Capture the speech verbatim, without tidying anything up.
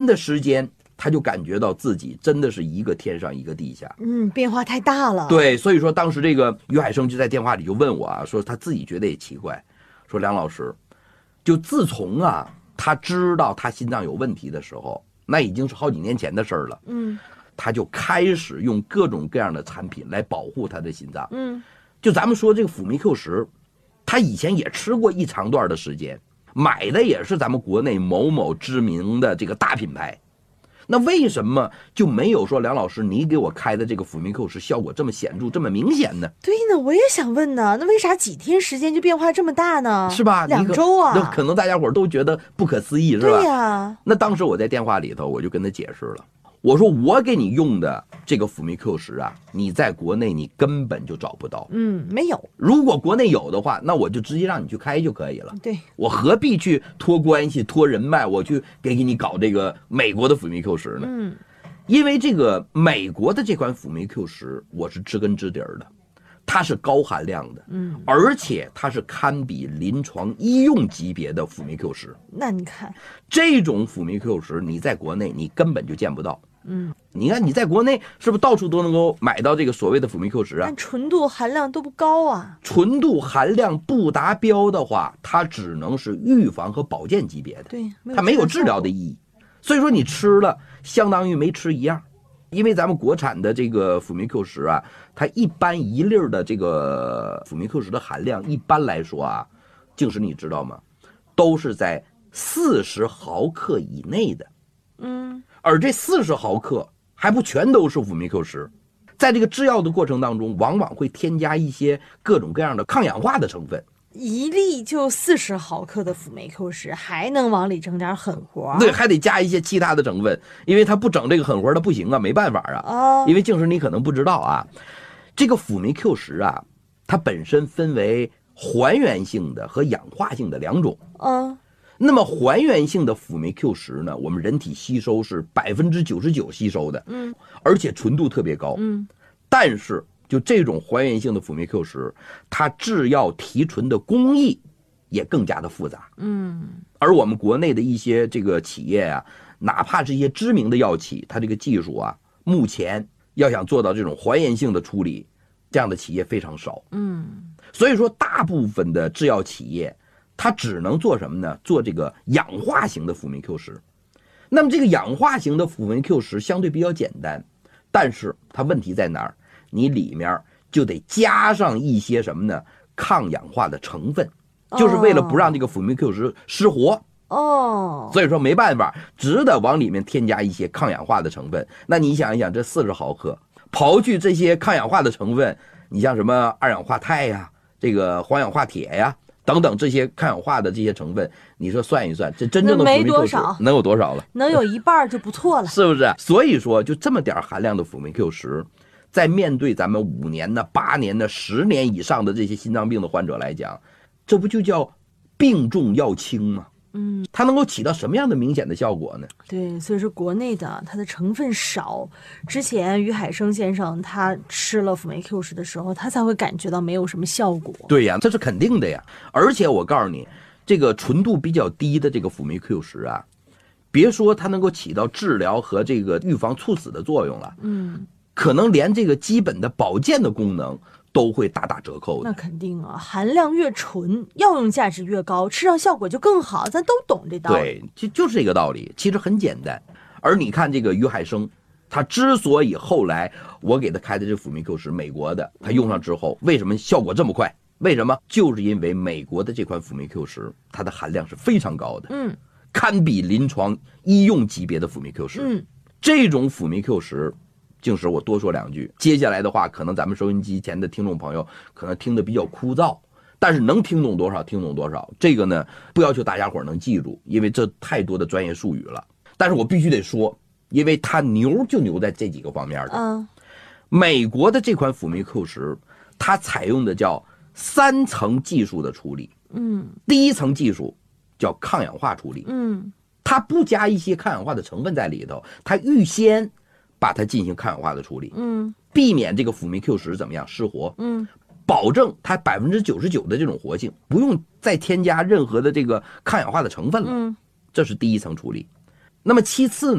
的时间，他就感觉到自己真的是一个天上一个地下。 嗯，变化太大了。 对，所以说当时这个于海生就在电话里就问我啊，说他自己觉得也奇怪，说梁老师，就自从啊他知道他心脏有问题的时候，那已经是好几年前的事儿了。 嗯， 他就开始用各种各样的产品来保护他的心脏。 嗯， 就咱们说这个辅酶 Q 十，他以前也吃过一长段的时间，买的也是咱们国内某某知名的这个大品牌。那为什么就没有说梁老师你给我开的这个辅酶 Q 十效果这么显著这么明显呢？ 对呢，我也想问呢，那为啥几天时间就变化这么大呢？ 是吧？ 两周啊， 那可能大家伙都觉得不可思议，是吧？ 对呀、啊。 那当时我在电话里头我就跟他解释了，我说我给你用的这个辅酶 Q 十啊，你在国内你根本就找不到。 嗯，没有。 如果国内有的话，那我就直接让你去开就可以了。 对， 我何必去托关系托人脉，我去给给你搞这个美国的辅酶 Q 十呢？ 嗯， 因为这个美国的这款辅酶 Q 十，我是知根知底儿的，它是高含量的， 嗯， 而且它是堪比临床医用级别的辅酶 Q 十。 那你看， 这种辅酶 Q 十，你在国内你根本就见不到。 嗯， 你看你在国内是不是到处都能够买到这个所谓的辅酶 Q 十啊？ 但纯度含量都不高啊。 纯度含量不达标的话，它只能是预防和保健级别的， 对， 它没有治疗的意义。所以说你吃了相当于没吃一样。因为咱们国产的这个辅酶 Q 十啊，它一般一粒的这个辅酶 Q 十的含量，一般来说啊，净是你知道吗？都是在四十毫克以内的。 嗯， 而这四十毫克还不全都是辅酶 Q 十，在这个制药的过程当中，往往会添加一些各种各样的抗氧化的成分。 一粒就四十毫克的辅酶 Q 十，还能往里整点狠活？ 对，还得加一些其他的成分，因为它不整这个狠活它不行啊，没办法啊。 哦， 因为静时你可能不知道啊，这个辅酶 Q 十啊，它本身分为还原性的和氧化性的两种。 嗯。 那么还原性的辅酶 Q 十呢，我们人体吸收是百分之九十九吸收的， 嗯， 而且纯度特别高， 嗯， 但是就这种还原性的辅酶 Q 十，它制药提纯的工艺也更加的复杂， 嗯， 而我们国内的一些这个企业啊，哪怕是一些知名的药企，它这个技术啊，目前要想做到这种还原性的处理，这样的企业非常少， 嗯， 所以说大部分的制药企业。它只能做什么呢？做这个氧化型的辅酶 Q 十。那么这个氧化型的辅酶 Q 十相对比较简单，但是它问题在哪儿？你里面就得加上一些什么呢？抗氧化的成分，就是为了不让这个辅酶 Q 十失活。 哦， 所以说没办法，只得往里面添加一些抗氧化的成分。那你想一想，这四十毫克，刨去这些抗氧化的成分，你像什么二氧化钛呀，这个黄氧化铁呀。等等这些抗氧化的这些成分，你说算一算，这真正的辅酶 Q 十能有多少了？ 能有一半就不错了， 是不是？所以说，就这么点含量的辅酶 Q 十，在面对咱们五年的、八年的、十年以上的这些心脏病的患者来讲，这不就叫病重药轻吗？嗯，它能够起到什么样的明显的效果呢？ 对，所以说国内的它的成分少。之前于海生先生他吃了辅酶 Q 十的时候，他才会感觉到没有什么效果。 对呀，这是肯定的呀。而且我告诉你，这个纯度比较低的这个辅酶 Q 十啊，别说它能够起到治疗和这个预防猝死的作用了，嗯，可能连这个基本的保健的功能都会大打折扣的。 那肯定啊，含量越纯，药用价值越高，吃上效果就更好，咱都懂这道理。 对，就就是这个道理，其实很简单。而你看这个于海生，他之所以后来我给他开的这辅酶 Q 十，美国的，他用上之后，为什么效果这么快？为什么？就是因为美国的这款辅酶 Q 十，它的含量是非常高的， 嗯， 堪比临床医用级别的辅酶 Q 十。 嗯， 这种辅酶 Q 十。静时我多说两句，接下来的话，可能咱们收音机前的听众朋友可能听得比较枯燥，但是能听懂多少听懂多少。这个呢，不要求大家伙能记住，因为这太多的专业术语了。但是我必须得说，因为它牛就牛在这几个方面的。 嗯， 美国的这款辅酶 Q 十，它采用的叫三层技术的处理。 嗯， 第一层技术叫抗氧化处理。 嗯， 它不加一些抗氧化的成分在里头，它预先把它进行抗氧化的处理， 嗯， 避免这个辅酶 Q 十怎么样失活， 嗯， 保证它百分之九十九的这种活性，不用再添加任何的这个抗氧化的成分了， 嗯， 这是第一层处理。那么其次呢？